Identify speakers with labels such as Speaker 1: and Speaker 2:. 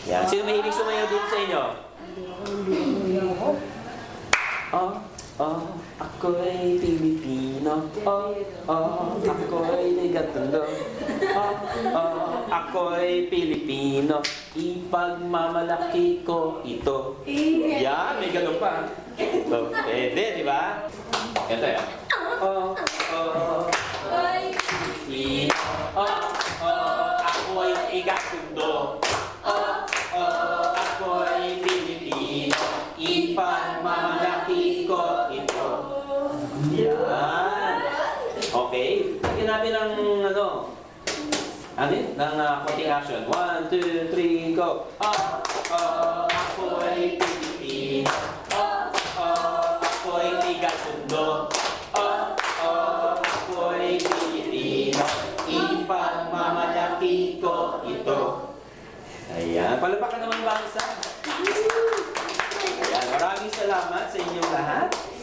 Speaker 1: Yan. Sino mahilig sumayaw dito sa inyo? Ako'y Pilipino. Ako'y ligatulo. Ako'y Pilipino. Ipagmamalaki ko ito. Yan, may ganun pa. Ito, pwede, di ba? Ito yan. Pilipino. Ako'y igatulo. Ako'y Pilipino. Ipagmamalaki ko ito. Yan. Okay. Lagyan natin ng ng konting action. 1, 2, 3, go. Ako'y Pilipino. Ako'y igatulo. Ako'y Pilipino. Ipagmamalaki ko ito. Ayan. Palapakan naman bangsa. Ayan. Maraming salamat sa inyong lahat.